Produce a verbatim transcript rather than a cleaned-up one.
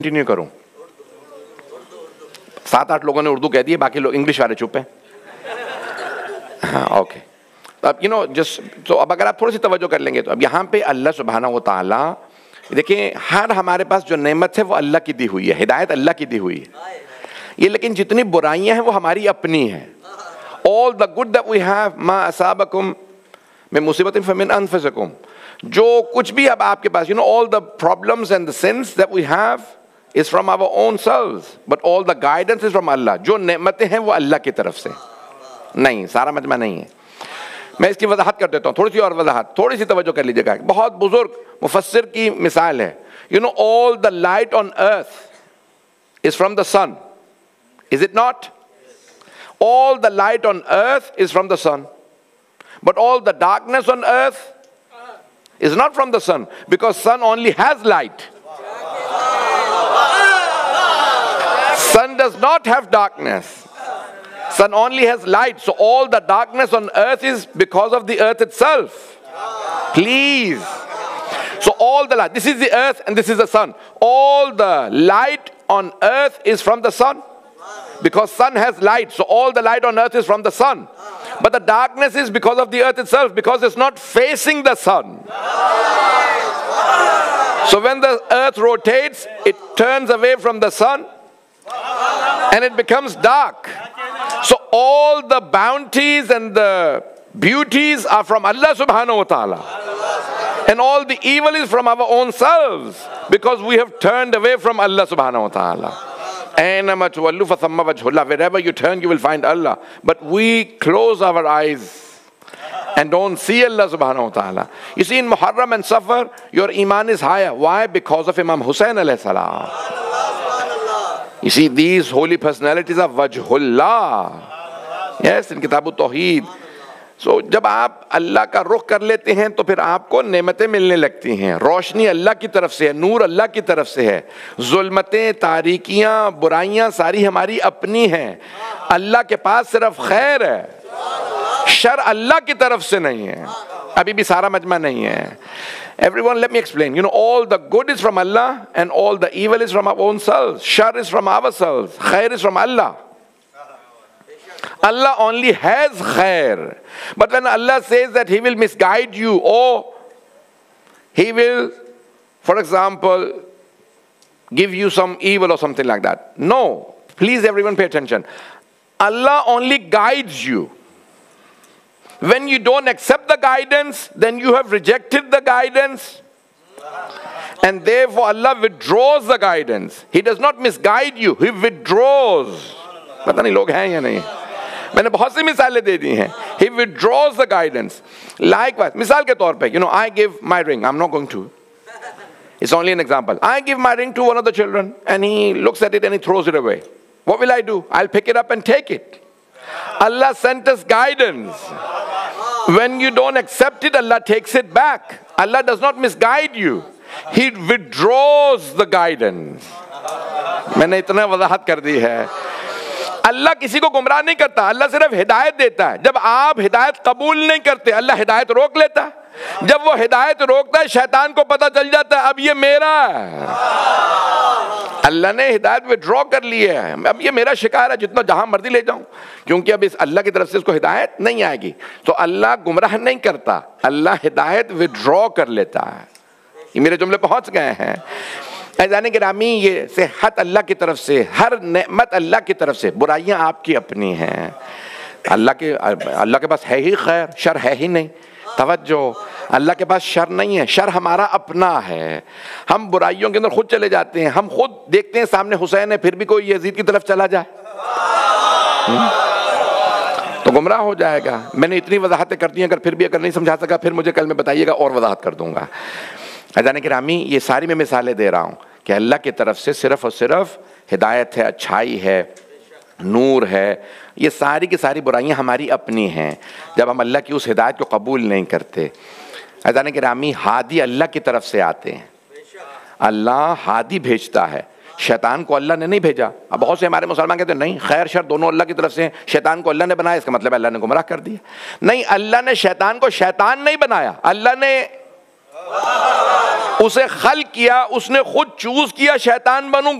Continue करूं? सात आठ लोगों ने उर्दू कह दी है, बाकी लोग इंग्लिश वाले चुप हैं। हाँ ओके, तो अब यू नो जस्ट तो अब अगर आप थोड़ी सी तवज्जो कर लेंगे तो अब यहाँ पे अल्लाह सुब्हानहू व तआला, देखिए हर हमारे पास जो नेमत है वो अल्लाह की दी हुई है, हिदायत अल्लाह की दी हुई है ये, लेकिन जितनी बुराइयां हैं वो हमारी अपनी हैं। All the good that we have मा असाबकुम मिन मुसीबतिन फमिन अनफुसिकुम, जो कुछ भी अब आपके पास, you know all the problems and the sins that we have is from our own selves, but all the guidance is from Allah। जो नेमतें हैं वो अल्लाह की तरफ से नहीं, सारा मजमा नहीं है। मैं इसकी वजाहत कर देता हूँ, थोड़ी सी और वजाहत, थोड़ी सी तवज्जो कर लीजिएगा। बहुत बुजुर्ग मुफस्सिर की मिसाल है, you know all the light on earth is from the sun, is it not? All the light on earth is from the sun, but all the darkness on earth is not from the sun, because sun only has light. Sun does not have darkness. Sun only has light. So all the darkness on earth is because of the earth itself. Please. So all the light, this is the earth and this is the sun. All the light on earth is from the sun, because sun has light. So all the light on earth is from the sun. But the darkness is because of the earth itself, because it's not facing the sun. So when the earth rotates, it turns away from the sun and it becomes dark. So all the bounties and the beauties are from Allah subhanahu wa ta'ala, and all the evil is from our own selves, because we have turned away from Allah subhanahu wa ta'ala. Aynama tuwallu fathamma wajhullah, wherever you turn you will find Allah, but we close our eyes and don't see Allah subhanahu wa ta'ala. You see, in Muharram and Safar your iman is higher. Why? Because of Imam Hussain alayhi salam. You see, these holy personalities are Wajhullah. Yes, in Kitab Tawheed. So जब आप अल्लाह का रुख कर लेते हैं तो फिर आपको नेमतें मिलने लगती हैं। रोशनी अल्लाह की तरफ से है, नूर अल्लाह की तरफ से है। जुल्मतें, तारीकियाँ, बुराइयाँ सारी हमारी अपनी हैं। अल्लाह के पास सिर्फ खैर है, शर अल्लाह की तरफ से नहीं है। अभी भी सारा मजमा नहीं है। Everyone, let me explain. You know, all the good is from Allah and all the evil is from our own selves. Shar is from ourselves. Khair is from Allah. Allah only has khair. But when Allah says that He will misguide you, or He will, for example, give you some evil or something like that. No. Please everyone pay attention. Allah only guides you. When you don't accept the guidance, then you have rejected the guidance, and therefore Allah withdraws the guidance. He does not misguide you, He withdraws. पता नहीं लोग हैं या नहीं, मैंने बहुत सी मिसालें दे दी हैं। He withdraws the guidance. Likewise, मिसाल के तौर पे, you know, I give my ring. I'm not going to. It's only an example. I give my ring to one of the children, and he looks at it and he throws it away. What will I do? I'll pick it up and take it. Allah sent us guidance. When you don't accept it, Allah takes it back. Allah does not misguide you. He withdraws the guidance. मैंने इतना वजाहत कर दी है। अल्लाह किसी को गुमराह नहीं करता, अल्लाह सिर्फ हिदायत देता है। जब आप हिदायत कबूल नहीं करते, अल्लाह हिदायत रोक लेता है। जब वो हिदायत रोकता है, शैतान को पता चल जाता है अब ये मेरा है, अल्लाह ने हिदायत विड्रॉ कर ली है, अब ये मेरा शिकार है, जितना जहां मर्जी ले जाऊं, क्योंकि अब इस अल्लाह की तरफ से इसको हिदायत नहीं आएगी। तो अल्लाह गुमराह नहीं करता, अल्लाह हिदायत विड्रॉ कर लेता है। ये मेरे जुमले पहुंच गए हैं? ऐज़ान गिरामी, ये सेहत अल्लाह की तरफ से, हर नेमत अल्लाह की तरफ से, बुराइयां आपकी अपनी हैं। अल्लाह के अल्लाह के पास है ही खैर, शर है ही नहीं। तवज्जो, अल्लाह के पास शर नहीं है, शर हमारा अपना है। हम बुराइयों के अंदर खुद चले जाते हैं। हम खुद देखते हैं सामने हुसैन है, फिर भी कोई यजीद की तरफ चला जाए तो गुमराह हो जाएगा। मैंने इतनी वजाहतें कर दी, अगर फिर भी अगर नहीं समझा सका फिर मुझे कल में बताइएगा और वजाहत कर दूंगा। अज़ान गिरामी, ये सारी मैं मिसालें दे रहा हूँ कि अल्लाह की तरफ से सिर्फ और सिर्फ हिदायत है, अच्छाई है, नूर है। ये सारी की सारी बुराइयां हमारी अपनी हैं जब हम अल्लाह की उस हिदायत को कबूल नहीं करते। अज़ान गिरामी, हादी अल्लाह की तरफ से आते हैं, अल्लाह हादी भेजता है, शैतान को अल्लाह ने नहीं भेजा। अब बहुत से हमारे मुसलमान कहते हैं नहीं, खैर शर दोनों अल्लाह की तरफ से हैं, शैतान को अल्लाह ने बनाया, इसका मतलब अल्लाह ने गुमराह कर दिया। नहीं, अल्लाह ने शैतान को शैतान नहीं बनाया, अल्लाह ने उसे खल किया, उसने खुद चूज किया शैतान बनूं,